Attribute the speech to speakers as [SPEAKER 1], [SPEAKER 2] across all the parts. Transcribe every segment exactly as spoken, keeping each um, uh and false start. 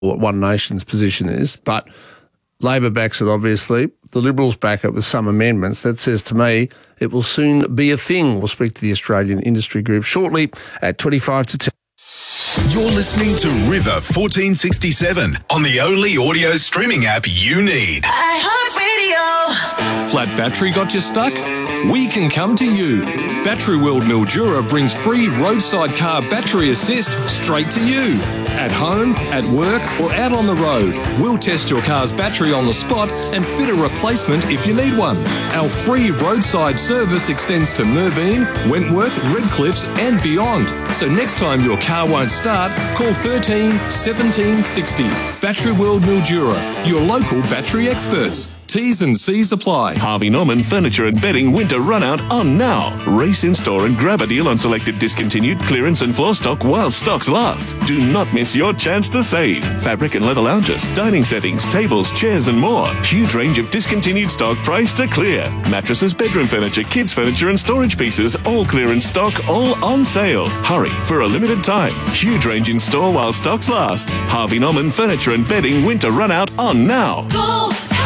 [SPEAKER 1] what One Nation's position is, but Labor backs it, obviously. The Liberals back it with some amendments. That says to me it will soon be a thing. We'll speak to the Australian Industry Group shortly at twenty-five to ten.
[SPEAKER 2] You're listening to River fourteen sixty-seven on the only audio streaming app you need.
[SPEAKER 3] iHeartRadio. Flat battery got you stuck? We can come to you. Battery World Mildura brings free roadside car battery assist straight to you. At home, at work, or out on the road, we'll test your car's battery on the spot and fit a replacement if you need one. Our free roadside service extends to Merbeen, Wentworth, Redcliffs and beyond. So next time your car won't start, call thirteen seventeen sixty. Battery World Mildura, your local battery experts. T's and C's apply.
[SPEAKER 4] Harvey Norman Furniture and Bedding Winter Run Out on now. Race in store and grab a deal on selected discontinued clearance and floor stock while stocks last. Do not miss your chance to save. Fabric and leather lounges, dining settings, tables, chairs and more. Huge range of discontinued stock priced to clear. Mattresses, bedroom furniture, kids furniture and storage pieces, all clearance stock, all on sale. Hurry for a limited time. Huge range in store while stocks last. Harvey Norman Furniture and Bedding Winter Run Out on now.
[SPEAKER 5] Go!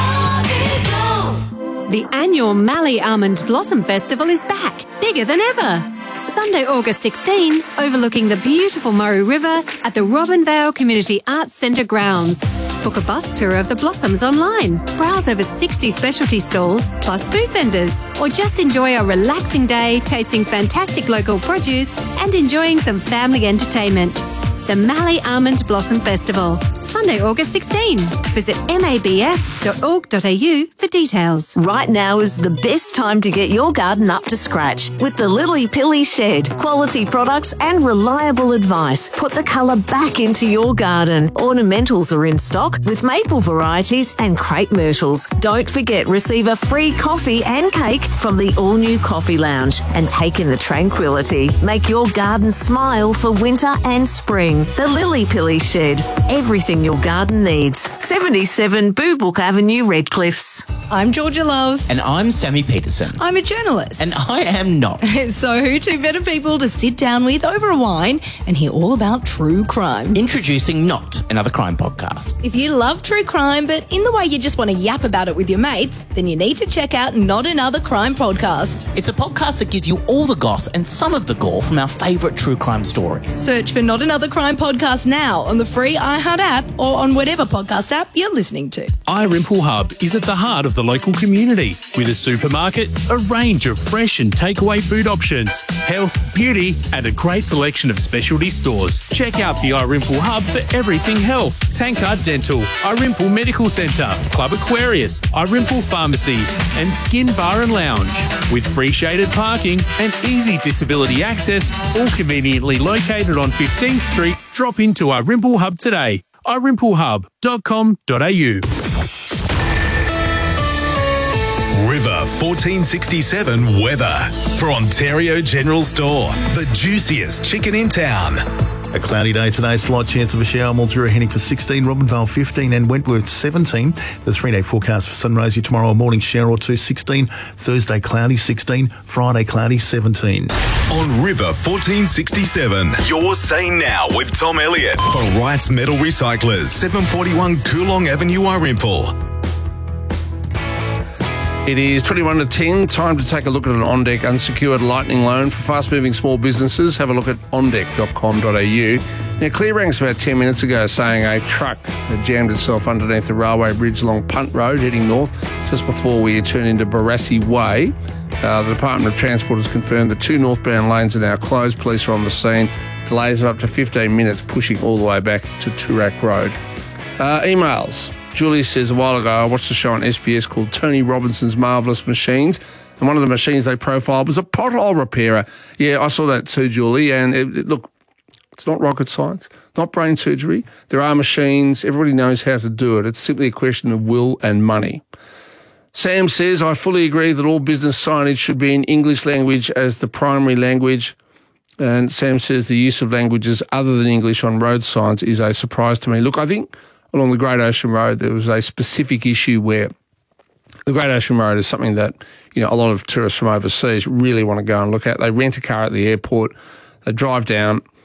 [SPEAKER 6] The annual Mallee Almond Blossom Festival is back, bigger than ever. Sunday, August sixteenth, overlooking the beautiful Murray River at the Robinvale Community Arts Centre grounds. Book a bus tour of the blossoms online, browse over sixty specialty stalls, plus food vendors, or just enjoy a relaxing day tasting fantastic local produce and enjoying some family entertainment. The Mallee Almond Blossom Festival, Sunday, August sixteenth. Visit m a b f dot org dot a u for details.
[SPEAKER 7] Right now is the best time to get your garden up to scratch with the Lily Pilly Shed. Quality products and reliable advice put the colour back into your garden. Ornamentals are in stock with maple varieties and crepe myrtles. Don't forget, receive a free coffee and cake from the all-new Coffee Lounge and take in the tranquility. Make your garden smile for winter and spring. The Lily Pilly Shed. Everything your garden needs. seventy-seven Boobook Avenue, Redcliffs.
[SPEAKER 8] I'm Georgia Love.
[SPEAKER 9] And I'm Sammy Peterson.
[SPEAKER 8] I'm a journalist.
[SPEAKER 9] And I am not.
[SPEAKER 8] So who two better people to sit down with over a wine and hear all about true crime?
[SPEAKER 9] Introducing Not, another crime podcast.
[SPEAKER 8] If you love true crime, but in the way you just want to yap about it with your mates, then you need to check out Not Another Crime Podcast.
[SPEAKER 9] It's a podcast that gives you all the goss and some of the gore from our favourite true crime stories.
[SPEAKER 8] Search for Not Another Crime Podcast now on the free iHeart app or on whatever podcast app you're listening to.
[SPEAKER 10] iRimple Hub is at the heart of the local community with a supermarket, a range of fresh and takeaway food options, health, beauty and a great selection of specialty stores. Check out the iRimple Hub for everything health. Tankard Dental, iRimple Medical Centre, Club Aquarius, iRimple Pharmacy and Skin Bar and Lounge. With free shaded parking and easy disability access, all conveniently located on fifteenth Street, drop into iRimple Hub today. i rimple hub dot com dot a u.
[SPEAKER 2] River fourteen sixty-seven weather for Ontario General Store, the juiciest chicken in town.
[SPEAKER 11] A cloudy day today, slight chance of a shower. Mildura heading for sixteen, Robinvale fifteen and Wentworth seventeen. The three-day forecast for Sunraysia tomorrow, a morning shower or two, sixteen. Thursday cloudy, sixteen. Friday cloudy, seventeen.
[SPEAKER 2] On River fourteen sixty-seven, you're saying now with Tom Elliott for Wright's Metal Recyclers, seven forty-one Coolong Avenue, Irimple.
[SPEAKER 1] It is twenty-one to ten. Time to take a look at an OnDeck unsecured lightning loan for fast-moving small businesses. Have a look at on deck dot com dot a u. Now, Clear rang us about ten minutes ago saying a truck had jammed itself underneath the railway bridge along Punt Road heading north just before we turn into Barassi Way. Uh, the Department of Transport has confirmed the two northbound lanes are now closed. Police are on the scene. Delays of up to fifteen minutes pushing all the way back to Toorak Road. Uh, emails. Julie says, a while ago, I watched a show on S B S called Tony Robinson's Marvellous Machines, and one of the machines they profiled was a pothole repairer. Yeah, I saw that too, Julie, and it, it, look, it's not rocket science, not brain surgery. There are machines. Everybody knows how to do it. It's simply a question of will and money. Sam says, I fully agree that all business signage should be in English language as the primary language. And Sam says the use of languages other than English on road signs is a surprise to me. Look, I think along the Great Ocean Road, there was a specific issue where the Great Ocean Road is something that, you know, a lot of tourists from overseas really want to go and look at. They rent a car at the airport, they drive down,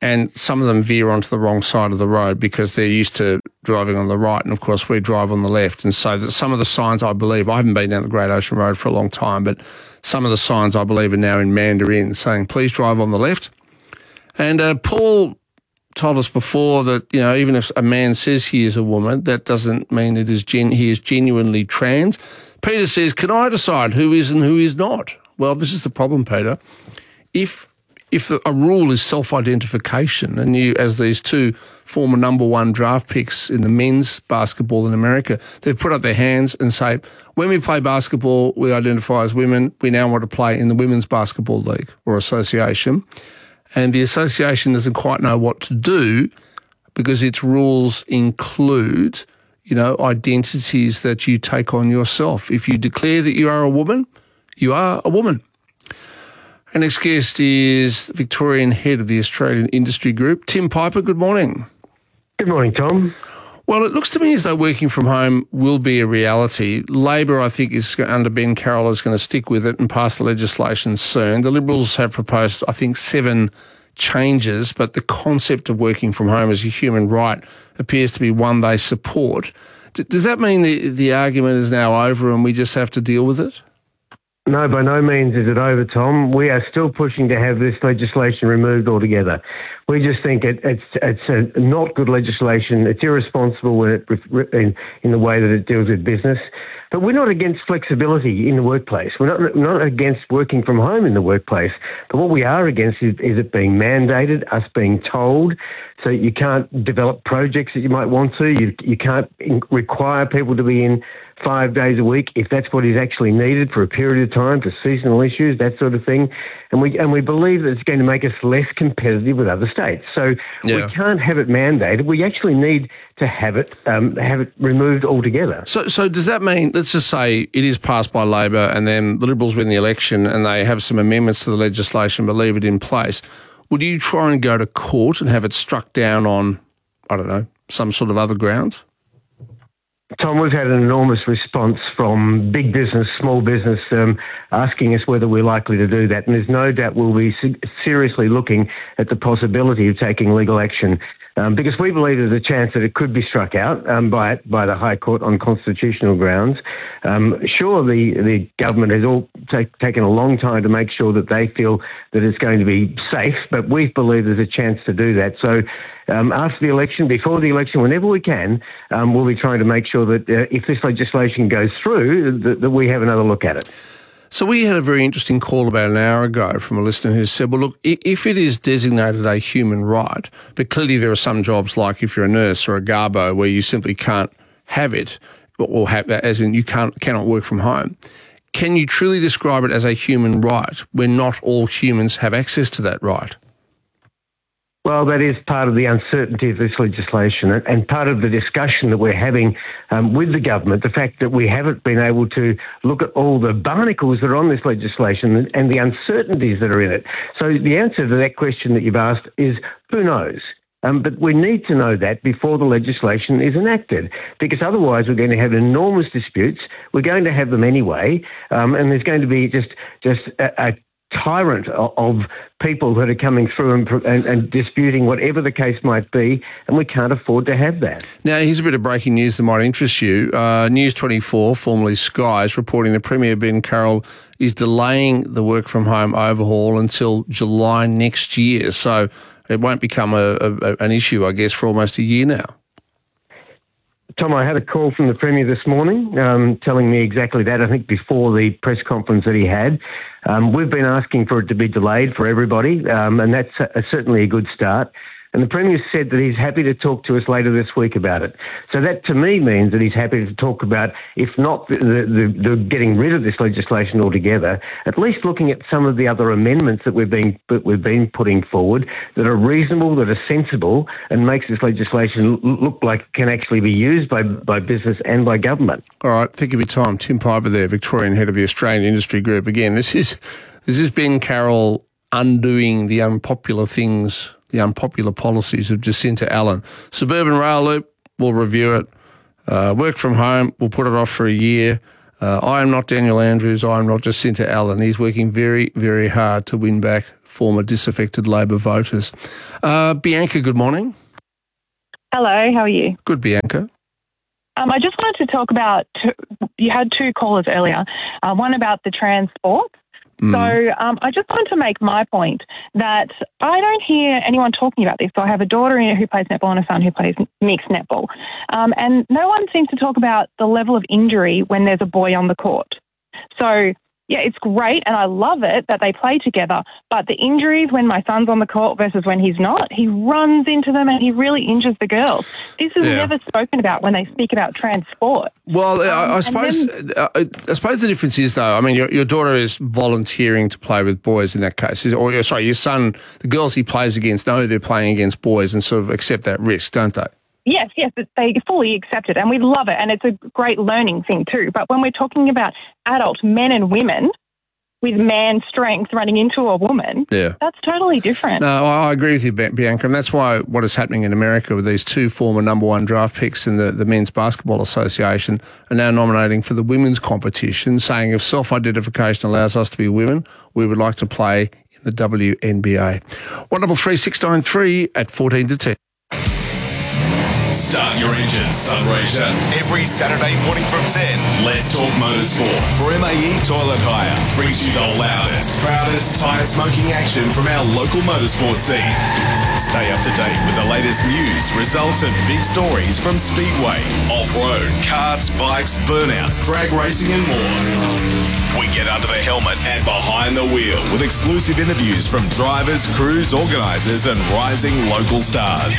[SPEAKER 1] and some of them veer onto the wrong side of the road because they're used to driving on the right, and of course we drive on the left. And so that some of the signs, I believe, I haven't been down the Great Ocean Road for a long time, but some of the signs I believe are now in Mandarin saying, please drive on the left. And uh, Paul told us before that, you know, even if a man says he is a woman, that doesn't mean it is gen- he is genuinely trans. Peter says, can I decide who is and who is not? Well, this is the problem, Peter. If if the, a rule is self-identification, and you, as these two former number one draft picks in the men's basketball in America, they've put up their hands and say, when we play basketball, we identify as women. We now want to play in the Women's Basketball League or Association. And the association doesn't quite know what to do because its rules include, you know, identities that you take on yourself. If you declare that you are a woman, you are a woman. Our next guest is Victorian head of the Australian Industry Group, Tim Piper. Good morning.
[SPEAKER 5] Good morning, Tom.
[SPEAKER 1] Well, it looks to me as though working from home will be a reality. Labor, I think, is under Ben Carroll is going to stick with it and pass the legislation soon. The Liberals have proposed, I think, seven changes, but the concept of working from home as a human right appears to be one they support. D- does that mean the, the argument is now over and we just have to deal with it?
[SPEAKER 5] No, by no means is it over, Tom. We are still pushing to have this legislation removed altogether. We just think it, it's it's a not good legislation. It's irresponsible when it, in, in the way that it deals with business. But we're not against flexibility in the workplace. We're not not against working from home in the workplace. But what we are against is, is it being mandated, us being told. So you can't develop projects that you might want to. You you can't require people to be in five days a week if that's what is actually needed for a period of time for seasonal issues, that sort of thing. And we and we believe that it's going to make us less competitive with other states. So yeah. we can't have it mandated. We actually need to have it um, have it removed altogether.
[SPEAKER 1] So so does that mean, let's just say it is passed by Labor and then the Liberals win the election and they have some amendments to the legislation but leave it in place. Would you try and go to court and have it struck down on, I don't know, some sort of other grounds?
[SPEAKER 5] Tom, we've had an enormous response from big business, small business, um, asking us whether we're likely to do that. And there's no doubt we'll be se- seriously looking at the possibility of taking legal action um, because we believe there's a chance that it could be struck out um, by by the High Court on constitutional grounds. Um, sure, the, the government has all take, taken a long time to make sure that they feel that it's going to be safe, but we believe there's a chance to do that. So Um, after the election, before the election, whenever we can, um, we'll be trying to make sure that uh, if this legislation goes through, that, that we have another look at it.
[SPEAKER 1] So we had a very interesting call about an hour ago from a listener who said, well, look, if it is designated a human right, but clearly there are some jobs like if you're a nurse or a garbo where you simply can't have it, or have, as in you can't cannot work from home, can you truly describe it as a human right when not all humans have access to that right?
[SPEAKER 5] Well, that is part of the uncertainty of this legislation and part of the discussion that we're having um, with the government, the fact that we haven't been able to look at all the barnacles that are on this legislation and the uncertainties that are in it. So the answer to that question that you've asked is who knows? Um, but we need to know that before the legislation is enacted, because otherwise we're going to have enormous disputes. We're going to have them anyway, um, and there's going to be just, just a, a tyrant of people that are coming through and, and, and disputing whatever the case might be, and we can't afford to have that.
[SPEAKER 1] Now, here's a bit of breaking news that might interest you. Uh, News twenty-four, formerly Sky, is reporting that Premier Ben Carroll is delaying the work-from-home overhaul until July next year, so it won't become a, a, an issue, I guess, for almost a year now.
[SPEAKER 5] Tom, I had a call from the Premier this morning um, telling me exactly that, I think before the press conference that he had. Um, we've been asking for it to be delayed for everybody, um, and that's a, certainly a good start. And the Premier said that he's happy to talk to us later this week about it. So that to me means that he's happy to talk about, if not the, the, the getting rid of this legislation altogether, at least looking at some of the other amendments that we've been that we've been putting forward that are reasonable, that are sensible, and makes this legislation look like it can actually be used by, by business and by government.
[SPEAKER 1] All right, thank you for your time. Tim Piper there, Victorian head of the Australian Industry Group. Again, this is this is Ben Carroll undoing the unpopular things, the unpopular policies of Jacinta Allen. Suburban Rail Loop, we'll review it. Uh, work from home, we'll put it off for a year. Uh, I am not Daniel Andrews. I am not Jacinta Allen. He's working very, very hard to win back former disaffected Labor voters. Uh, Bianca, good morning.
[SPEAKER 12] Hello, how are you?
[SPEAKER 1] Good, Bianca.
[SPEAKER 12] Um, I just wanted to talk about, two, you had two callers earlier, uh, one about the trans sports. Mm. So um, I just wanted to make my point that I don't hear anyone talking about this. So I have a daughter who plays netball and a son who plays mixed netball. Um, and no one seems to talk about the level of injury when there's a boy on the court. So, yeah, it's great and I love it that they play together, but the injuries when my son's on the court versus when he's not, he runs into them and he really injures the girls. This is yeah. never spoken about when they speak about trans sport.
[SPEAKER 1] Well, um, I, I suppose
[SPEAKER 12] then,
[SPEAKER 1] uh, I suppose the difference is, though, I mean, your, your daughter is volunteering to play with boys in that case. Or, sorry, your son, the girls he plays against know they're playing against boys and sort of accept that risk, don't they?
[SPEAKER 12] Yes, yes, they fully accept it and we love it and it's a great learning thing too. But when we're talking about adult men and women with man strength running into a woman,
[SPEAKER 1] yeah.
[SPEAKER 12] that's totally different.
[SPEAKER 1] No, I agree with you, Bianca, and that's why what is happening in America with these two former number one draft picks in the, the Men's Basketball Association are now nominating for the women's competition, saying if self-identification allows us to be women, we would like to play in the W N B A. one double three six nine three at fourteen to ten.
[SPEAKER 2] Start your engines, Sunraysia. Every Saturday morning from ten, Let's Talk Motorsport for M A E Toilet Hire brings you the loudest, proudest tyre smoking action from our local motorsport scene. Stay up to date with the latest news, results and big stories from Speedway, off-road, karts, bikes, burnouts, drag racing and more. We get under the helmet and behind the wheel with exclusive interviews from drivers, crews, organisers and rising local stars.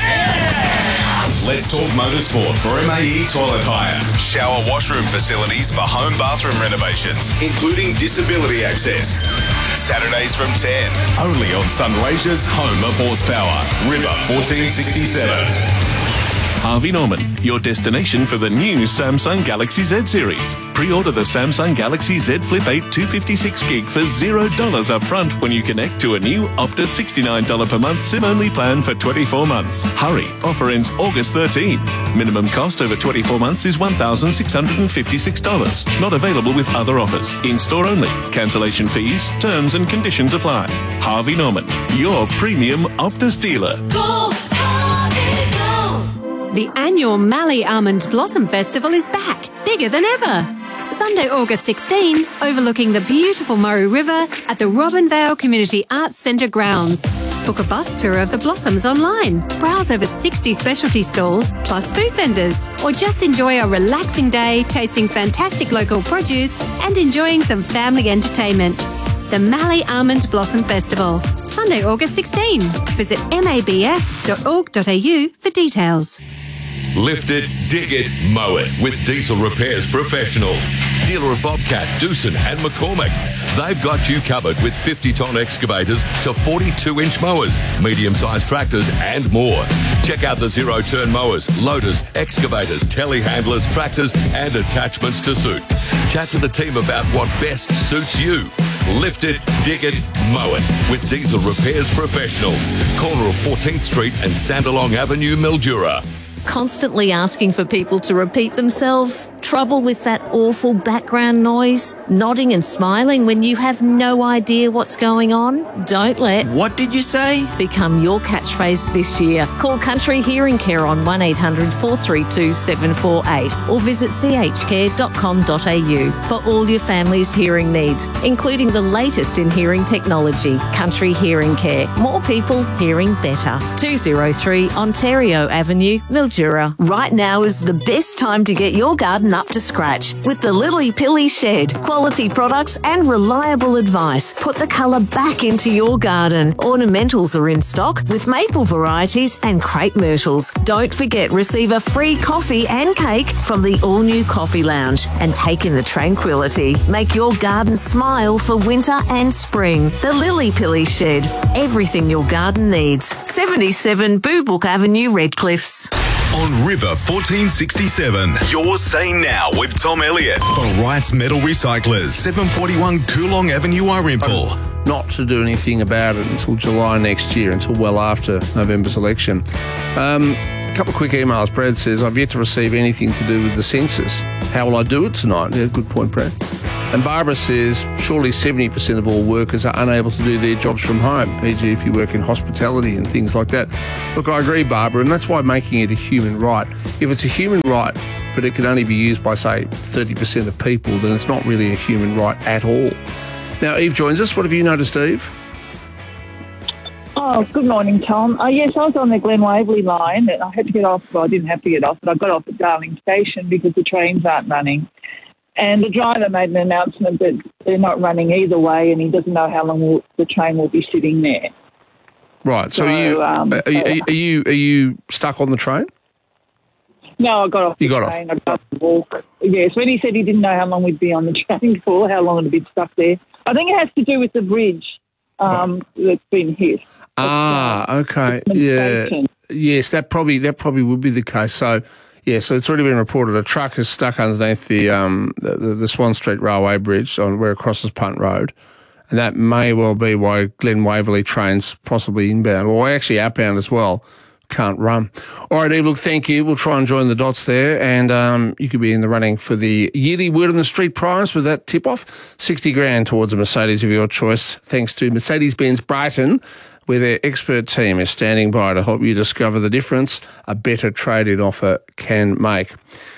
[SPEAKER 2] Let's Talk Motorsport for M A E Toilet Hire. Shower washroom facilities for home bathroom renovations, including disability access. Saturdays from ten, only on Sunraysia's home of horsepower, River fourteen sixty-seven.
[SPEAKER 4] Harvey Norman, your destination for the new Samsung Galaxy Z series. Pre-order the Samsung Galaxy Z Flip eight two fifty-six gig for zero dollars up front when you connect to a new Optus sixty-nine dollars per month SIM-only plan for twenty-four months. Hurry, offer ends August thirteenth. Minimum cost over twenty-four months is one thousand six hundred fifty-six dollars. Not available with other offers. In-store only. Cancellation fees, terms and conditions apply. Harvey Norman, your premium Optus dealer.
[SPEAKER 6] Go, Harvey, go! The annual Mallee Almond Blossom Festival is back, bigger than ever. Sunday, August sixteenth, overlooking the beautiful Murray River at the Robinvale Community Arts Centre grounds. Book a bus tour of the blossoms online, browse over sixty specialty stalls, plus food vendors, or just enjoy a relaxing day tasting fantastic local produce and enjoying some family entertainment. The Mallee Almond Blossom Festival, Sunday, August sixteenth. Visit m a b f dot org dot a u for details.
[SPEAKER 13] Lift it, dig it, mow it with Diesel Repairs Professionals. Dealer of Bobcat, Doosan and McCormick. They've got you covered with fifty tonne excavators to forty-two inch mowers, medium-sized tractors and more. Check out the zero-turn mowers, loaders, excavators, telehandlers, tractors and attachments to suit. Chat to the team about what best suits you. Lift it, dig it, mow it with Diesel Repairs Professionals. Corner of fourteenth Street and Sandalong Avenue, Mildura.
[SPEAKER 7] Constantly asking for people to repeat themselves? Trouble with that awful background noise? Nodding and smiling when you have no idea what's going on? Don't let
[SPEAKER 9] What did you say?
[SPEAKER 7] become your catchphrase this year. Call Country Hearing Care on one eight hundred four three two seven four eight or visit c h care dot com dot a u for all your family's hearing needs, including the latest in hearing technology. Country Hearing Care. More people hearing better. two oh three Ontario Avenue, Mildura. Right now is the best time to get your garden up to scratch with the Lily Pilly Shed. Quality products and reliable advice. Put the colour back into your garden. Ornamentals are in stock with maple varieties and crepe myrtles. Don't forget, receive a free coffee and cake from the all-new Coffee Lounge and take in the tranquility. Make your garden smile for winter and spring. The Lily Pilly Shed. Everything your garden needs. seventy-seven Boobook Avenue, Redcliffs.
[SPEAKER 2] On River fourteen sixty-seven, you're saying now with Tom Elliott for Wright's Metal Recyclers, seven forty-one Coolong Avenue, Arimple.
[SPEAKER 1] Not to do anything about it until July next year, until well after November's election. Um, a couple of quick emails. Brad says, I've yet to receive anything to do with the census. How will I do it tonight? Yeah, good point, Brad. And Barbara says surely seventy percent of all workers are unable to do their jobs from home, for example if you work in hospitality and things like that. Look, I agree, Barbara, and that's why making it a human right. If it's a human right, but it can only be used by, say, thirty percent of people, then it's not really a human right at all. Now, Eve joins us. What have you noticed, Eve?
[SPEAKER 14] Oh, good morning, Tom. Uh, yes, I was on the Glen Waverley line and I had to get off. Well, I didn't have to get off, but I got off at Darling Station because the trains aren't running. And the driver made an announcement that they're not running either way and he doesn't know how long will, the train will be sitting there.
[SPEAKER 1] Right. So,
[SPEAKER 14] So,
[SPEAKER 1] are, you,
[SPEAKER 14] um,
[SPEAKER 1] are, you, are, you, are you stuck on the train?
[SPEAKER 14] No, I got off
[SPEAKER 1] You
[SPEAKER 14] the
[SPEAKER 1] got
[SPEAKER 14] train. I got off the walk. Yes, when he said he didn't know how long we'd be on the train for, how long it'd be stuck there. I think it has to do with the bridge um, that's been hit.
[SPEAKER 1] Ah, okay. Yeah. Yes, that probably that probably would be the case. So, yeah, so it's already been reported a truck is stuck underneath the um the, the, the Swan Street Railway Bridge on where it crosses Punt Road. And that may well be why Glen Waverley trains, possibly inbound, or actually outbound as well, can't run. All right, Eve, look, thank you. We'll try and join the dots there, and um, you could be in the running for the yearly Word on the Street prize with that tip-off. sixty grand towards a Mercedes of your choice, thanks to Mercedes-Benz Brighton, where their expert team is standing by to help you discover the difference a better trade-in offer can make.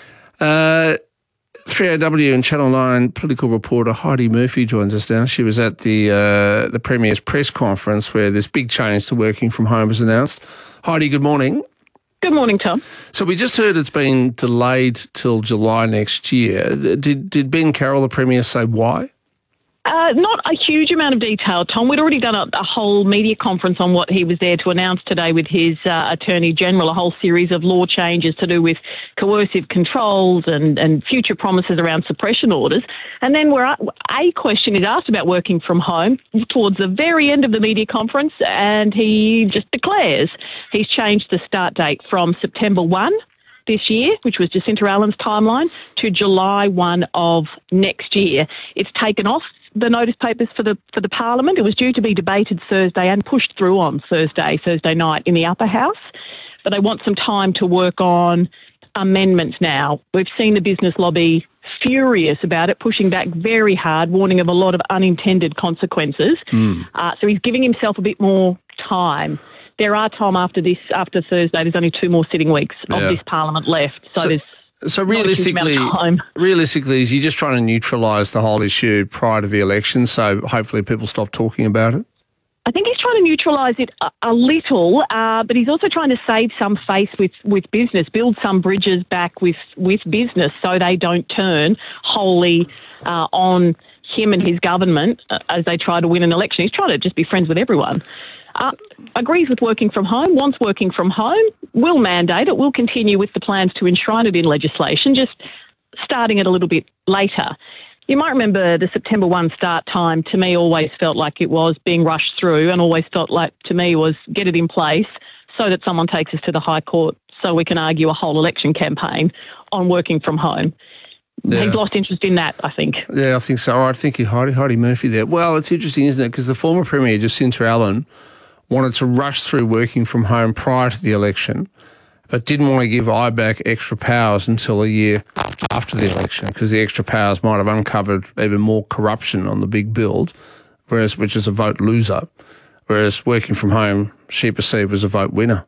[SPEAKER 1] Uh, three A W and Channel nine political reporter Heidi Murphy joins us now. She was at the uh, the Premier's press conference where this big change to working from home was announced. Heidi, good morning.
[SPEAKER 15] Good morning, Tom.
[SPEAKER 1] So we just heard it's been delayed till July next year. Did, did Ben Carroll, the Premier, say why?
[SPEAKER 15] Uh, not a huge amount of detail, Tom. We'd already done a, a whole media conference on what he was there to announce today with his uh, Attorney General, a whole series of law changes to do with coercive controls and, and future promises around suppression orders. And then we're, a question is asked about working from home towards the very end of the media conference, and he just declares he's changed the start date from September first this year, which was Jacinta Allen's timeline, to July first of next year. It's taken off the notice papers for the for the Parliament. It was due to be debated Thursday and pushed through on Thursday, Thursday night in the upper house. But they want some time to work on amendments now. We've seen the business lobby furious about it, pushing back very hard, warning of a lot of unintended consequences.
[SPEAKER 1] Mm.
[SPEAKER 15] Uh, so he's giving himself a bit more time. There are, Tom, after this, after Thursday, there's only two more sitting weeks of
[SPEAKER 1] Yeah.
[SPEAKER 15] this Parliament left. So,
[SPEAKER 1] So-
[SPEAKER 15] there's
[SPEAKER 1] So
[SPEAKER 15] not a huge
[SPEAKER 1] realistically,
[SPEAKER 15] amount of time.
[SPEAKER 1] realistically, is you're just trying to neutralise the whole issue prior to the election, so hopefully people stop talking about it?
[SPEAKER 15] I think he's trying to neutralise it a, a little, uh, but he's also trying to save some face with, with business, build some bridges back with, with business so they don't turn wholly uh, on him and his government uh, as they try to win an election. He's trying to just be friends with everyone. Uh, agrees with working from home, wants working from home, will mandate it, will continue with the plans to enshrine it in legislation, just starting it a little bit later. You might remember the September first start time to me always felt like it was being rushed through, and always felt like to me was get it in place so that someone takes us to the High Court so we can argue a whole election campaign on working from home.
[SPEAKER 1] Yeah.
[SPEAKER 15] He's lost interest in that, I think.
[SPEAKER 1] Yeah, I think so. All right, thank you, Heidi, Heidi Murphy there. Well, it's interesting, isn't it? Because the former Premier, Jacinta Allen, wanted to rush through working from home prior to the election, but didn't want to give I B A C extra powers until a year after the election, because the extra powers might have uncovered even more corruption on the big build, whereas which is a vote loser, whereas working from home she perceived as a vote winner.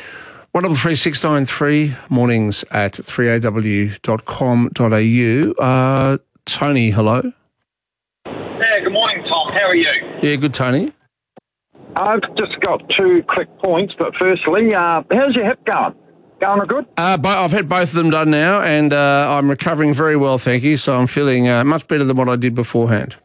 [SPEAKER 1] one double three six nine three, mornings at three a w dot com dot a u. Uh, Tony, hello.
[SPEAKER 16] Yeah, good morning, Tom. How are you?
[SPEAKER 1] Yeah, good, Tony.
[SPEAKER 16] I've just got two quick points, but firstly, uh, how's your hip going? Going good?
[SPEAKER 1] Uh, bo- I've had both of them done now, and uh, I'm recovering very well, thank you. So I'm feeling uh, much better than what I did beforehand.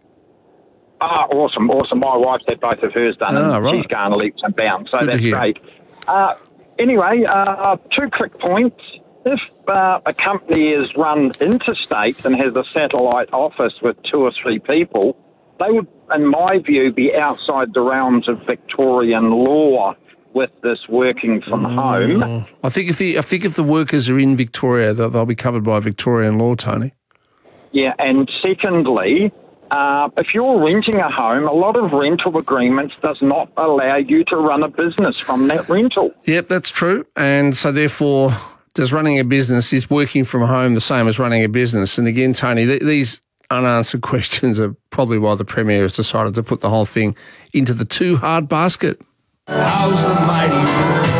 [SPEAKER 16] Ah, awesome, awesome. My wife's had both of hers done,
[SPEAKER 1] Ah,
[SPEAKER 16] and
[SPEAKER 1] right.
[SPEAKER 16] she's going leaps and bounds, so
[SPEAKER 1] Good to
[SPEAKER 16] that's
[SPEAKER 1] hear.
[SPEAKER 16] great. Uh, anyway, uh, two quick points. If uh, a company is run interstate and has a satellite office with two or three people, they would, in my view, be outside the realms of Victorian law with this working from home.
[SPEAKER 1] Oh, I think if the I think if the workers are in Victoria, they'll, they'll be covered by Victorian law, Tony.
[SPEAKER 16] Yeah, and secondly, uh, if you're renting a home, a lot of rental agreements does not allow you to run a business from that rental.
[SPEAKER 1] Yep, that's true. And so therefore, does running a business, is working from home the same as running a business? And again, Tony, th- these unanswered questions are probably why the Premier has decided to put the whole thing into the too hard basket.
[SPEAKER 17] How's the mighty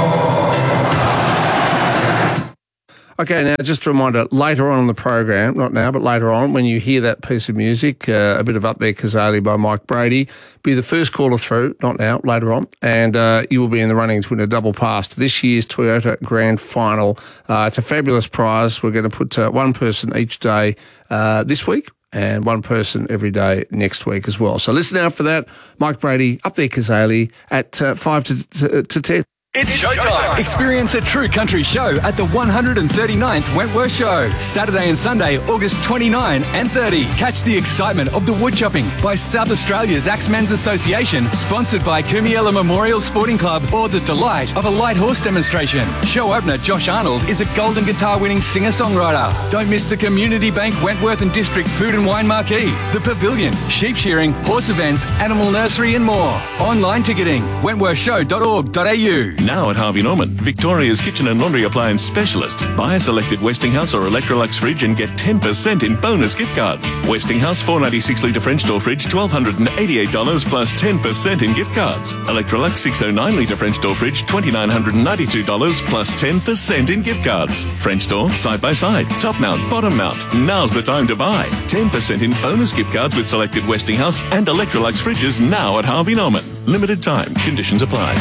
[SPEAKER 1] Okay, now just a reminder, later on in the program, not now, but later on, when you hear that piece of music, uh, a bit of Up There Kazali by Mike Brady, be the first caller through, not now, later on, and uh, you will be in the running to win a double pass to this year's Toyota Grand Final. Uh, it's a fabulous prize. We're going to put uh, one person each day uh, this week and one person every day next week as well. So listen out for that. Mike Brady, Up There Kazali at uh, five to, to, to ten.
[SPEAKER 18] It's showtime. Experience a true country show at the one hundred thirty-ninth Wentworth Show, Saturday and Sunday, August twenty-ninth and thirtieth. Catch the excitement of the woodchopping by South Australia's Axemen's Association, sponsored by Kumiela Memorial Sporting Club, or the delight of a light horse demonstration. Show opener Josh Arnold is a Golden Guitar winning singer-songwriter. Don't miss the Community Bank Wentworth and District Food and Wine Marquee, the Pavilion, sheep shearing, horse events, animal nursery and more. Online ticketing, wentworth show dot org dot a u.
[SPEAKER 4] Now at Harvey Norman, Victoria's kitchen and laundry appliance specialist. Buy a selected Westinghouse or Electrolux fridge and get ten percent in bonus gift cards. Westinghouse four hundred ninety-six litre French door fridge, one thousand two hundred eighty-eight dollars plus ten percent in gift cards. Electrolux six oh nine litre French door fridge, two thousand nine hundred ninety-two dollars plus ten percent in gift cards. French door, side by side, top mount, bottom mount. Now's the time to buy. ten percent in bonus gift cards with selected Westinghouse and Electrolux fridges now at Harvey Norman. Limited time. Conditions apply.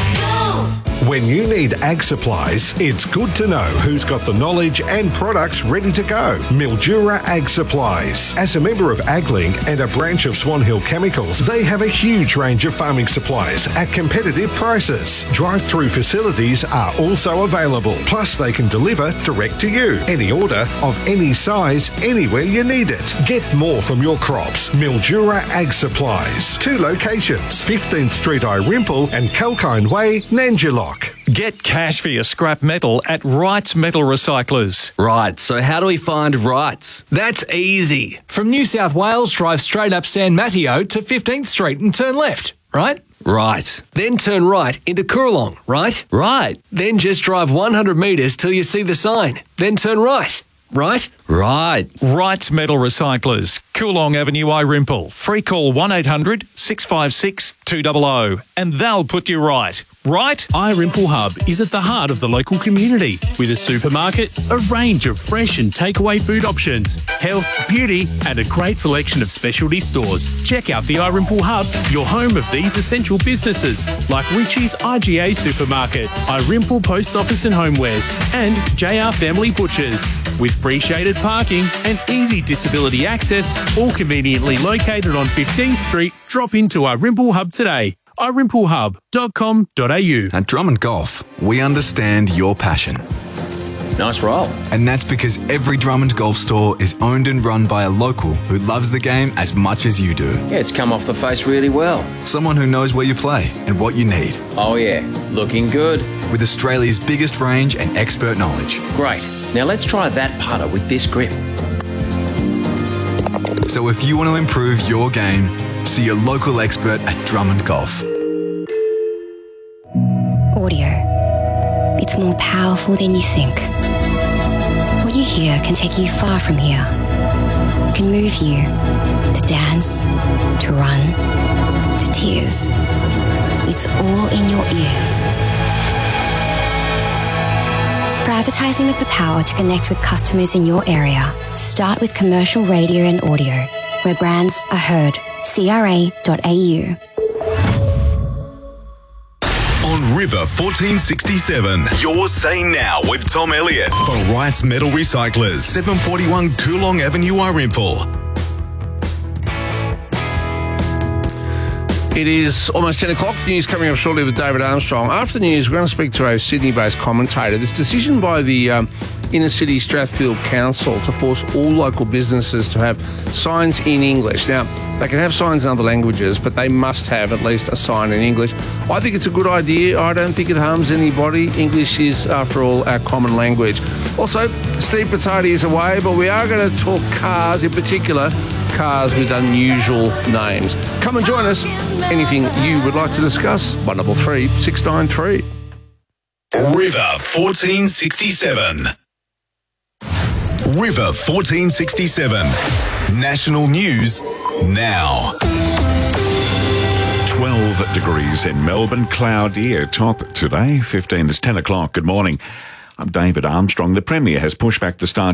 [SPEAKER 19] When you need ag supplies, it's good to know who's got the knowledge and products ready to go. Mildura Ag Supplies. As a member of AgLink and a branch of Swan Hill Chemicals, they have a huge range of farming supplies at competitive prices. Drive-through facilities are also available. Plus, they can deliver direct to you. Any order of any size, anywhere you need it. Get more from your crops. Mildura Ag Supplies. Two locations, fifteenth Street Irimple and Kalkine Way, Nanjilock.
[SPEAKER 20] Get cash for your scrap metal at Wrights Metal Recyclers.
[SPEAKER 21] Right, so how do we find Wrights?
[SPEAKER 22] That's easy. From New South Wales, drive straight up San Mateo to fifteenth Street and turn left, right?
[SPEAKER 21] Right.
[SPEAKER 22] Then turn right into Coorong, right?
[SPEAKER 21] Right.
[SPEAKER 22] Then just drive one hundred metres till you see the sign. Then turn right, right?
[SPEAKER 21] Right.
[SPEAKER 20] Wrights Metal Recyclers, Coorong Avenue, Irimple. Free call one eight hundred six five six two hundred and they'll put you right. Right?
[SPEAKER 10] Irimple Hub is at the heart of the local community with a supermarket, a range of fresh and takeaway food options, health, beauty and a great selection of specialty stores. Check out the Irimple Hub, your home of these essential businesses like Richie's I G A Supermarket, Irimple Post Office and Homewares and J R Family Butchers. With free shaded parking and easy disability access, all conveniently located on fifteenth Street, drop into Irimple Hub today. i rimple hub dot com dot a u.
[SPEAKER 23] At Drummond Golf, we understand your passion.
[SPEAKER 24] Nice roll.
[SPEAKER 23] And that's because every Drummond Golf store is owned and run by a local who loves the game as much as you do.
[SPEAKER 24] Yeah, it's come off the face really well.
[SPEAKER 23] Someone who knows where you play and what you need.
[SPEAKER 24] Oh yeah, looking good.
[SPEAKER 23] With Australia's biggest range and expert knowledge.
[SPEAKER 24] Great. Now let's try that putter with this grip.
[SPEAKER 23] So if you want to improve your game, see your local expert at Drummond Golf.
[SPEAKER 25] Audio. It's more powerful than you think. What you hear can take you far from here. It can move you to dance, to run, to tears. It's all in your ears. For advertising with the power to connect with customers in your area, start with commercial radio and audio, where brands are heard. C R A dot A U.
[SPEAKER 2] On River fourteen sixty-seven, you're saying now with Tom Elliott for Wrights Metal Recyclers, seven forty-one Coorong Avenue, Irimple.
[SPEAKER 1] It is almost ten o'clock. News coming up shortly with David Armstrong. After the news, we're going to speak to a Sydney-based commentator. This decision by the um, Inner City Strathfield Council to force all local businesses to have signs in English. Now, they can have signs in other languages, but they must have at least a sign in English. I think it's a good idea. I don't think it harms anybody. English is, after all, our common language. Also, Steve Potati is away, but we are going to talk cars, in particular, cars with unusual names. Come and join us. Anything you would like to discuss? one double three six nine three.
[SPEAKER 2] River fourteen sixty-seven. River fourteen sixty-seven. National news now.
[SPEAKER 3] twelve degrees in Melbourne, cloudy, a top today, fifteen is ten o'clock. Good morning. I'm David Armstrong. The Premier has pushed back the start